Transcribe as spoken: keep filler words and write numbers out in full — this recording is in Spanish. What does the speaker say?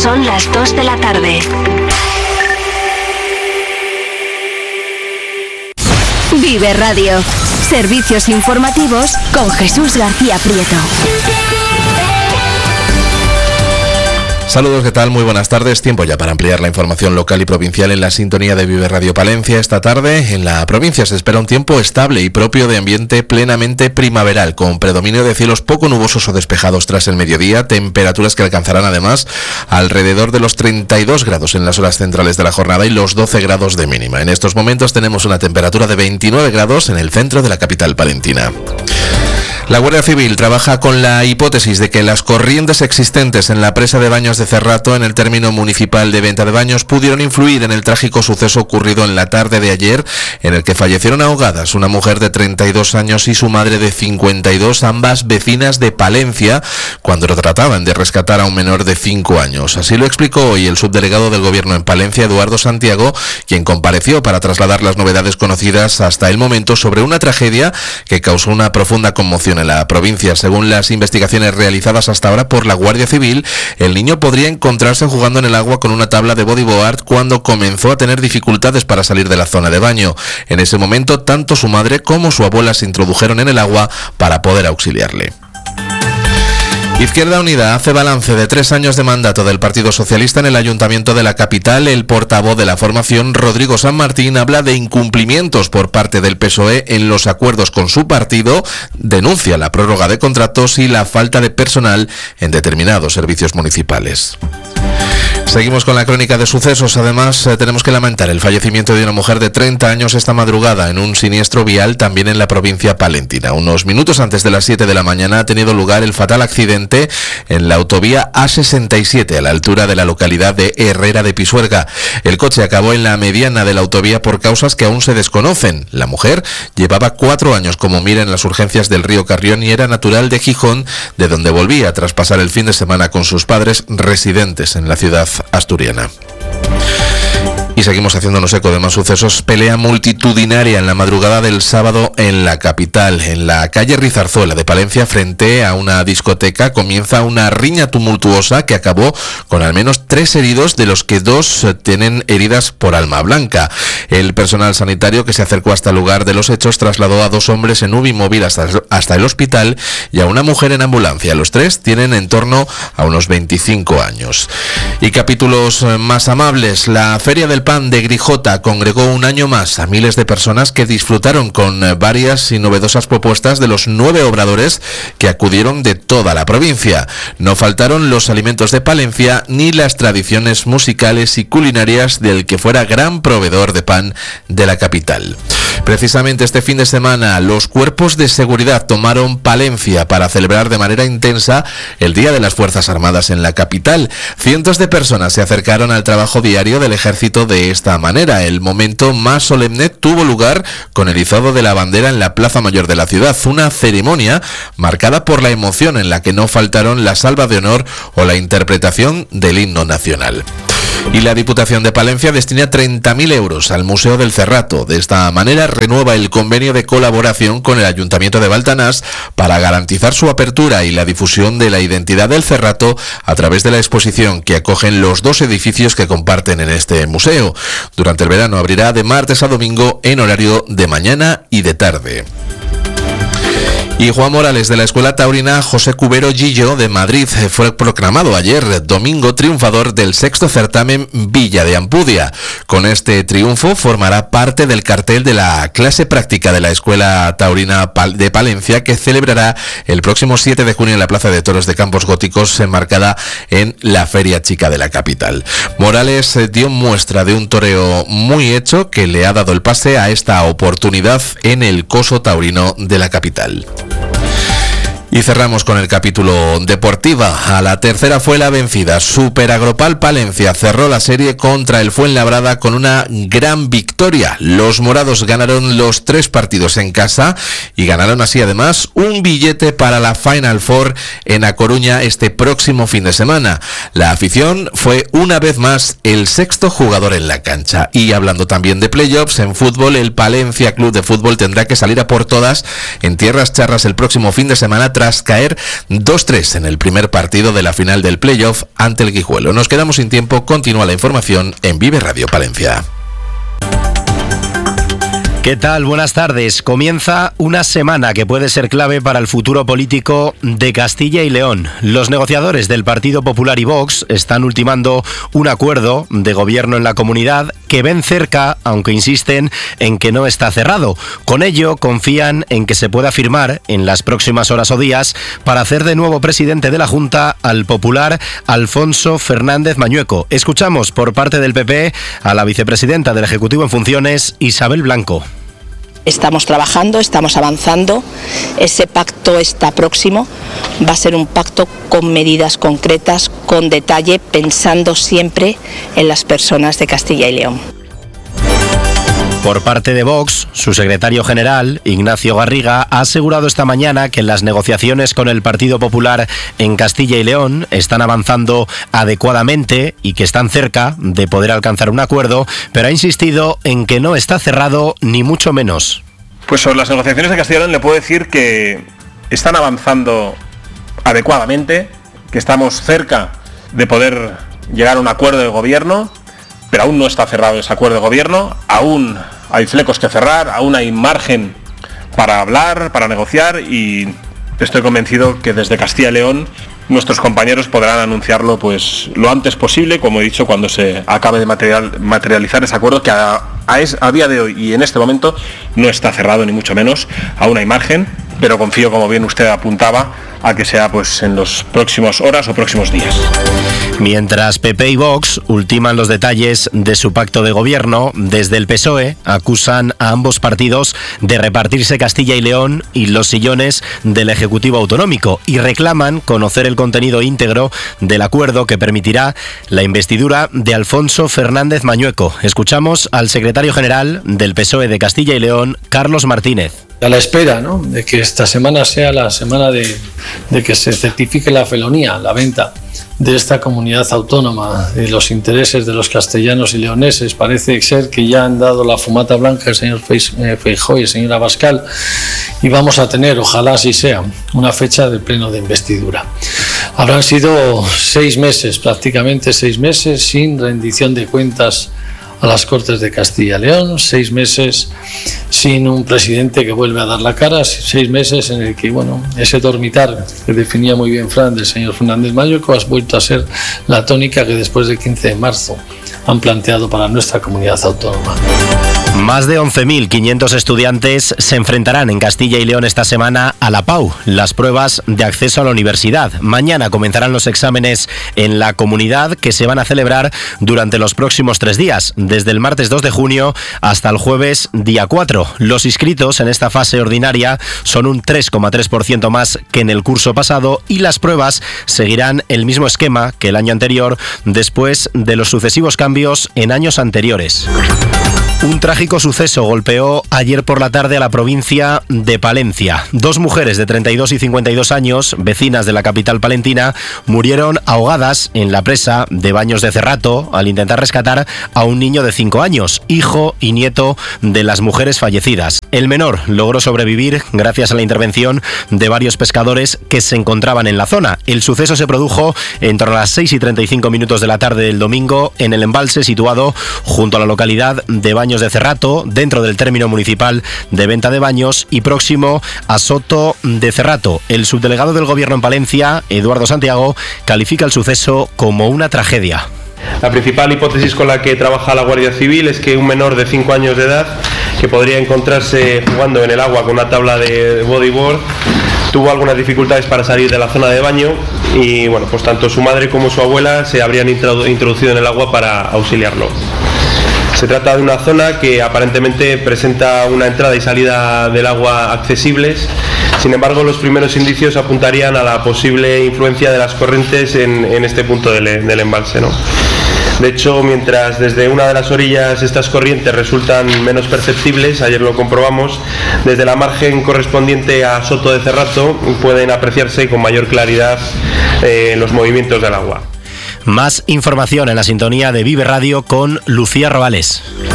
Son las dos de la tarde. Vive Radio. Servicios informativos con Jesús García Prieto. Saludos, ¿qué tal? Muy buenas tardes. Tiempo ya para ampliar la información local y provincial en la sintonía de Vive Radio Palencia. Esta tarde en la provincia se espera un tiempo estable y propio de ambiente plenamente primaveral, con predominio de cielos poco nubosos o despejados tras el mediodía, temperaturas que alcanzarán además alrededor de los treinta y dos grados en las horas centrales de la jornada y los doce grados de mínima. En estos momentos tenemos una temperatura de veintinueve grados en el centro de la capital palentina. La Guardia Civil trabaja con la hipótesis de que las corrientes existentes en la presa de baños de Cerrato, en el término municipal de Venta de Baños, pudieron influir en el trágico suceso ocurrido en la tarde de ayer, en el que fallecieron ahogadas una mujer de treinta y dos años y su madre de cincuenta y dos, ambas vecinas de Palencia, cuando trataban de rescatar a un menor de cinco años. Así lo explicó hoy el subdelegado del Gobierno en Palencia, Eduardo Santiago, quien compareció para trasladar las novedades conocidas hasta el momento sobre una tragedia que causó una profunda conmoción en la provincia. Según las investigaciones realizadas hasta ahora por la Guardia Civil, el niño podría encontrarse jugando en el agua con una tabla de bodyboard cuando comenzó a tener dificultades para salir de la zona de baño. En ese momento, tanto su madre como su abuela se introdujeron en el agua para poder auxiliarle. Izquierda Unida hace balance de tres años de mandato del Partido Socialista en el Ayuntamiento de la capital. El portavoz de la formación, Rodrigo San Martín, habla de incumplimientos por parte del P S O E en los acuerdos con su partido, denuncia la prórroga de contratos y la falta de personal en determinados servicios municipales. Seguimos con la crónica de sucesos. Además, eh, tenemos que lamentar el fallecimiento de una mujer de treinta años esta madrugada en un siniestro vial también en la provincia palentina. Unos minutos antes de las siete de la mañana ha tenido lugar el fatal accidente en la autovía A sesenta y siete a la altura de la localidad de Herrera de Pisuerga. El coche acabó en la mediana de la autovía por causas que aún se desconocen. La mujer llevaba cuatro años como mira en las urgencias del río Carrión y era natural de Gijón, de donde volvía tras pasar el fin de semana con sus padres residentes en la ciudad asturiana. Y seguimos haciéndonos eco de más sucesos. Pelea multitudinaria en la madrugada del sábado en la capital. En la calle Rizarzuela de Palencia, frente a una discoteca, comienza una riña tumultuosa que acabó con al menos tres heridos, de los que dos tienen heridas por arma blanca. El personal sanitario que se acercó hasta el lugar de los hechos trasladó a dos hombres en U B I móvil hasta, hasta el hospital y a una mujer en ambulancia. Los tres tienen en torno a unos veinticinco años. Y capítulos más amables. La Feria del Pan de Grijota congregó un año más a miles de personas que disfrutaron con varias y novedosas propuestas de los nueve obradores que acudieron de toda la provincia. No faltaron los alimentos de Palencia ni las tradiciones musicales y culinarias del que fuera gran proveedor de pan de la capital. Precisamente este fin de semana los cuerpos de seguridad tomaron Palencia para celebrar de manera intensa el Día de las Fuerzas Armadas en la capital. Cientos de personas se acercaron al trabajo diario del ejército de esta manera. El momento más solemne tuvo lugar con el izado de la bandera en la Plaza Mayor de la ciudad, una ceremonia marcada por la emoción en la que no faltaron la salva de honor o la interpretación del himno nacional. Y la Diputación de Palencia destina treinta mil euros al Museo del Cerrato. De esta manera renueva el convenio de colaboración con el Ayuntamiento de Baltanás para garantizar su apertura y la difusión de la identidad del Cerrato a través de la exposición que acogen los dos edificios que comparten en este museo. Durante el verano abrirá de martes a domingo en horario de mañana y de tarde. Y Juan Morales, de la Escuela Taurina José Cubero Gillo de Madrid, fue proclamado ayer domingo triunfador del sexto certamen Villa de Ampudia. Con este triunfo formará parte del cartel de la clase práctica de la Escuela Taurina de Palencia, que celebrará el próximo siete de junio en la Plaza de Toros de Campos Góticos, enmarcada en la Feria Chica de la capital. Morales dio muestra de un toreo muy hecho que le ha dado el pase a esta oportunidad en el coso taurino de la capital. Y cerramos con el capítulo deportiva. A la tercera fue la vencida. Superagropal Palencia cerró la serie contra el Fuenlabrada con una gran victoria. Los morados ganaron los tres partidos en casa y ganaron así además un billete para la Final Four en A Coruña este próximo fin de semana. La afición fue una vez más el sexto jugador en la cancha. Y hablando también de playoffs, en fútbol, el Palencia Club de Fútbol tendrá que salir a por todas en Tierras Charras el próximo fin de semana tras tras caer dos tres en el primer partido de la final del playoff ante el Guijuelo. Nos quedamos sin tiempo, continúa la información en Vive Radio Palencia. ¿Qué tal? Buenas tardes. Comienza una semana que puede ser clave para el futuro político de Castilla y León. Los negociadores del Partido Popular y Vox están ultimando un acuerdo de gobierno en la comunidad que ven cerca, aunque insisten en que no está cerrado. Con ello, confían en que se pueda firmar en las próximas horas o días para hacer de nuevo presidente de la Junta al popular Alfonso Fernández Mañueco. Escuchamos por parte del P P a la vicepresidenta del Ejecutivo en funciones, Isabel Blanco. Estamos trabajando, estamos avanzando, ese pacto está próximo, va a ser un pacto con medidas concretas, con detalle, pensando siempre en las personas de Castilla y León. Por parte de Vox, su secretario general, Ignacio Garriga, ha asegurado esta mañana que las negociaciones con el Partido Popular en Castilla y León están avanzando adecuadamente y que están cerca de poder alcanzar un acuerdo, pero ha insistido en que no está cerrado ni mucho menos. Pues sobre las negociaciones de Castilla y León le puedo decir que están avanzando adecuadamente, que estamos cerca de poder llegar a un acuerdo de gobierno, pero aún no está cerrado ese acuerdo de gobierno, aún hay flecos que cerrar, aún hay margen para hablar, para negociar, y estoy convencido que desde Castilla y León nuestros compañeros podrán anunciarlo pues lo antes posible, como he dicho, cuando se acabe de material, materializar ese acuerdo que a, a, es, a día de hoy y en este momento no está cerrado ni mucho menos, aún hay margen, pero confío, como bien usted apuntaba, a que sea pues en los próximos horas o próximos días. Mientras P P y Vox ultiman los detalles de su pacto de gobierno, desde el P S O E acusan a ambos partidos de repartirse Castilla y León y los sillones del Ejecutivo Autonómico y reclaman conocer el contenido íntegro del acuerdo que permitirá la investidura de Alfonso Fernández Mañueco. Escuchamos al secretario general del P S O E de Castilla y León, Carlos Martínez. A la espera, ¿no?, de que esta semana sea la semana de, de que se certifique la felonía, la venta de esta comunidad autónoma, de los intereses de los castellanos y leoneses. Parece ser que ya han dado la fumata blanca el señor Feijóo y el señor Abascal, y vamos a tener, ojalá así sea, una fecha de pleno de investidura. Habrán sido seis meses, prácticamente seis meses, sin rendición de cuentas a las Cortes de Castilla y León, seis meses sin un presidente que vuelve a dar la cara, seis meses en el que, bueno, ese dormitar que definía muy bien Fran del señor Fernández Mañueco ha vuelto a ser la tónica que después del quince de marzo han planteado para nuestra comunidad autónoma. Más de once mil quinientos estudiantes se enfrentarán en Castilla y León esta semana a la PAU, las pruebas de acceso a la universidad. Mañana comenzarán los exámenes en la comunidad que se van a celebrar durante los próximos tres días, desde el martes dos de junio hasta el jueves día cuatro. Los inscritos en esta fase ordinaria son un tres coma tres por ciento más que en el curso pasado y las pruebas seguirán el mismo esquema que el año anterior después de los sucesivos cambios en años anteriores. Un trágico suceso golpeó ayer por la tarde a la provincia de Palencia. Dos mujeres de treinta y dos y cincuenta y dos años, vecinas de la capital palentina, murieron ahogadas en la presa de Baños de Cerrato al intentar rescatar a un niño de cinco años, hijo y nieto de las mujeres fallecidas. El menor logró sobrevivir gracias a la intervención de varios pescadores que se encontraban en la zona. El suceso se produjo en torno a las seis y treinta y cinco minutos de la tarde del domingo en el embalse situado junto a la localidad de Baños de Cerrato, dentro del término municipal de venta de baños y próximo a Soto de Cerrato. El subdelegado del Gobierno en Palencia, Eduardo Santiago, califica el suceso como una tragedia. La principal hipótesis con la que trabaja la Guardia Civil es que un menor de cinco años de edad, que podría encontrarse jugando en el agua con una tabla de bodyboard, tuvo algunas dificultades para salir de la zona de baño y, bueno, pues tanto su madre como su abuela se habrían introducido en el agua para auxiliarlo. Se trata de una zona que aparentemente presenta una entrada y salida del agua accesibles. Sin embargo, los primeros indicios apuntarían a la posible influencia de las corrientes en, en este punto del, del embalse, ¿no? De hecho, mientras desde una de las orillas estas corrientes resultan menos perceptibles, ayer lo comprobamos, desde la margen correspondiente a Soto de Cerrato pueden apreciarse con mayor claridad eh, los movimientos del agua. Más información en la sintonía de Vive Radio con Lucía Robales.